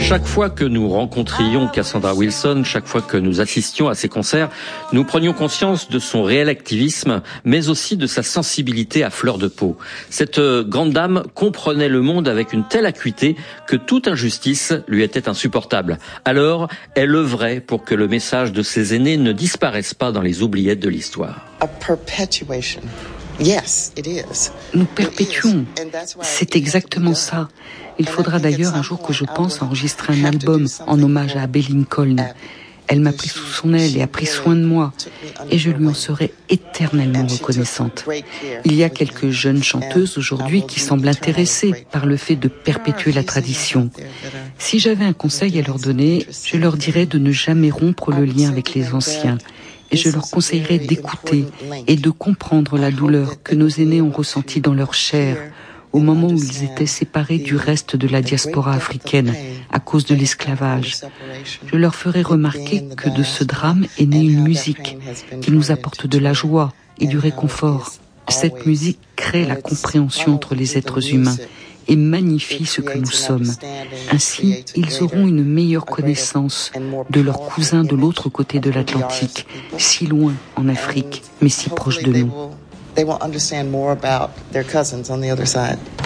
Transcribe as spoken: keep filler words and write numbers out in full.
Chaque fois que nous rencontrions Cassandra Wilson, chaque fois que nous assistions à ses concerts, nous prenions conscience de son réel activisme, mais aussi de sa sensibilité à fleur de peau. Cette grande dame comprenait le monde avec une telle acuité que toute injustice lui était insupportable. Alors, elle œuvrait pour que le message de ses aînés ne disparaisse pas dans les oubliettes de l'histoire. A perpetuation. Yes, it is. Nous perpétuons. C'est exactement ça. Il faudra d'ailleurs un jour que je pense à enregistrer un album en hommage à Abbey Lincoln. Elle m'a pris sous son aile et a pris soin de moi, et je lui en serai éternellement reconnaissante. Il y a quelques jeunes chanteuses aujourd'hui qui semblent intéressées par le fait de perpétuer la tradition. Si j'avais un conseil à leur donner, je leur dirais de ne jamais rompre le lien avec les anciens. Et je leur conseillerais d'écouter et de comprendre la douleur que nos aînés ont ressentie dans leur chair au moment où ils étaient séparés du reste de la diaspora africaine à cause de l'esclavage. Je leur ferai remarquer que de ce drame est née une musique qui nous apporte de la joie et du réconfort. Cette musique crée la compréhension entre les êtres humains et magnifie ce que nous sommes. Ainsi, ils auront une meilleure connaissance de leurs cousins de l'autre côté de l'Atlantique, si loin en Afrique, mais si proche de nous. They will understand more about their cousins on the other side.